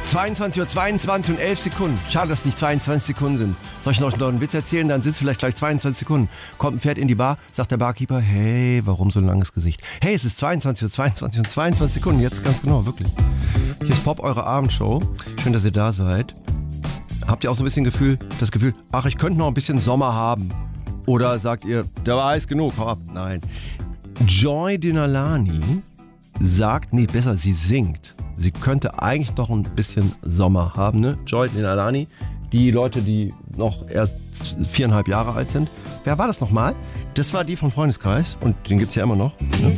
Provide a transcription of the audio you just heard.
22:22 und 11 Sekunden. Schade, dass es nicht 22 Sekunden sind. Soll ich noch einen Witz erzählen? Dann sitzt vielleicht gleich 22 Sekunden. Kommt ein Pferd in die Bar, sagt der Barkeeper, hey, warum so ein langes Gesicht? Hey, es ist 22:22 und 22 Sekunden. Jetzt ganz genau, wirklich. Hier ist Pop, eure Abendshow. Schön, dass ihr da seid. Habt ihr auch so ein bisschen das Gefühl, ach, ich könnte noch ein bisschen Sommer haben? Oder sagt ihr, der war heiß genug, hau ab. Nein. Joy Dinalani sagt, nee, besser, sie singt. Sie könnte eigentlich noch ein bisschen Sommer haben, ne? Joy Dinalani, die Leute, die noch erst 4,5 Jahre alt sind. Wer war das nochmal? Das war die vom Freundeskreis und den gibt's ja immer noch. Ne?